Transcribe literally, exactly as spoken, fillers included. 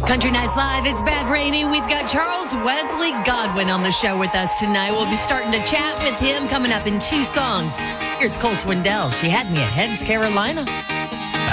Country Nights Live, it's Bev Rainey. We've got Charles Wesley Godwin on the show with us tonight. We'll be starting to chat with him coming up in two songs. Here's Cole Swindell. She had me at Heads, Carolina.